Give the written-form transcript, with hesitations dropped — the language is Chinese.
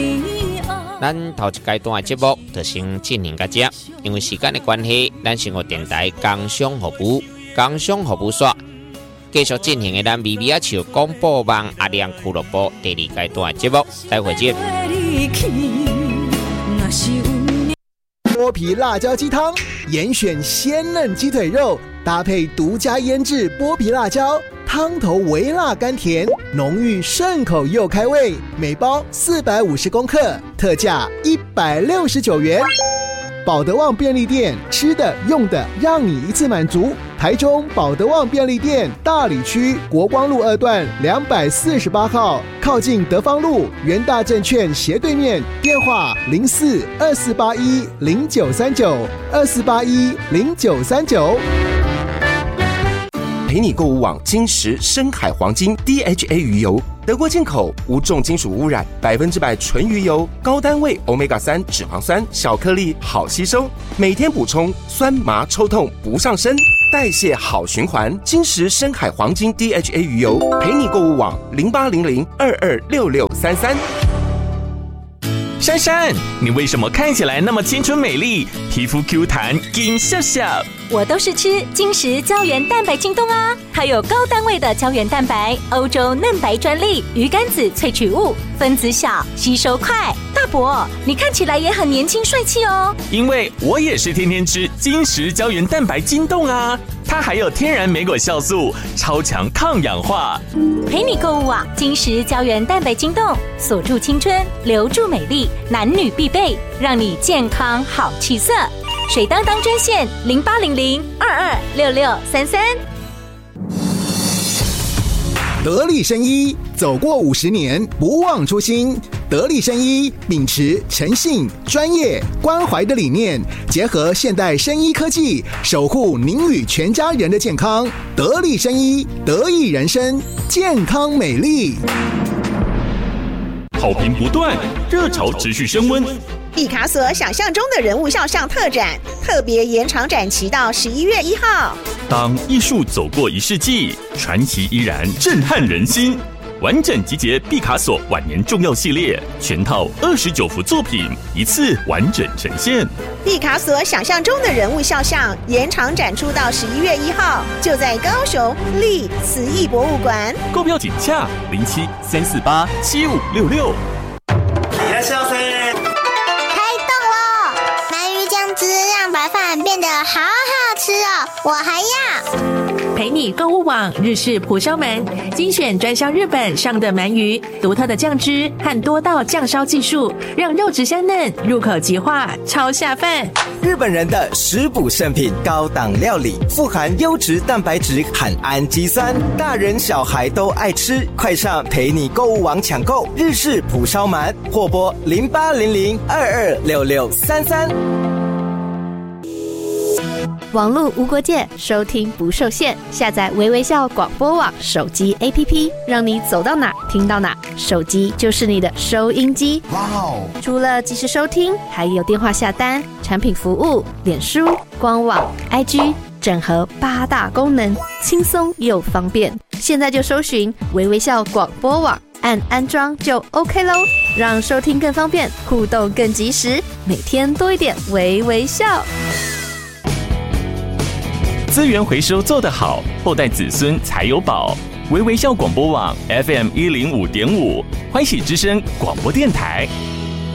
咱头一阶段的节目就先进行到这，因为时间的关系，咱生活电台工商服务线继续进行的咱微微仔笑广播网阿亮俱乐部第2阶段的节目，再会见。 剥皮辣椒鸡汤，严选鲜嫩鸡腿肉，搭配独家腌制剥皮辣椒，汤头微辣甘甜，浓郁顺口又开胃。每包450公克，特价169元。保德旺便利店，吃的用的让你一次满足。台中保德旺便利店大里区国光路2段248号，靠近德芳路元大证券斜对面，电话04-2481-0939，2481-0939。 陪你购物网金石深海黄金 DHA 鱼油，德国进口，无重金属污染，100%纯鱼油，高单位 Omega-3 脂肪酸，小颗粒好吸收，每天补充，酸麻抽痛不上身，代谢好循环。金石深海黄金 DHA 鱼油，陪你购物网0800226633。 珊珊，你为什么看起来那么清纯美丽，皮肤 Q 弹，金笑笑？ 我都是吃金石胶原蛋白晶冻啊，它有高单位的胶原蛋白，欧洲嫩白专利，鱼肝子萃取物，分子小，吸收快。大伯，你看起来也很年轻帅气哦。 因为我也是天天吃金石胶原蛋白晶冻啊，它还有天然莓果酵素，超强抗氧化。 陪你购物网金石胶原蛋白晶冻，锁住青春，留住美丽，男女必备，让你健康好气色。水当当专线0800226633。 得力生医，走过50年，不忘初心。得力生医秉持诚信、专业、关怀的理念，结合现代生医科技，守护您与全家人的健康。得力生医，得益人生，健康美丽。 好评不断，热潮持续升温。 毕卡索想象中的人物肖像特展，特别延长展期到11月1号。 当艺术走过1世纪，传奇依然震撼人心。完整集结毕卡索晚年重要系列，全套29幅作品，一次完整呈现。 毕卡索想象中的人物肖像延长展出到11月1号，就在高雄立慈艺博物馆。 购票请洽07-348-7566。 いらっしゃいませ。 开动了！鳗鱼酱汁让白饭变得好好吃哦，我还要。 陪你购物网日式蒲烧鳗，精选专销日本上的鳗鱼，独特的酱汁和多道酱烧技术，让肉质香嫩，入口即化，超下饭。 日本人的食补圣品，高档料理，富含优质蛋白质和氨基酸，大人小孩都爱吃。快上陪你购物网抢购日式蒲烧鳗，或拨0800226633。 网络无国界，收听不受限。下载微微笑广播网手机 APP， 让你走到哪听到哪，手机就是你的收音机。哇哦！除了即时收听，还有电话下单、产品服务、脸书、官网、IG， 整合8大功能，轻松又方便。现在就搜寻微微笑广播网，按安装就 OK 咯，让收听更方便，互动更及时，每天多一点微微笑。 资源回收做得好，后代子孙才有宝。微微笑广播网 FM105.5，欢喜之声广播电台。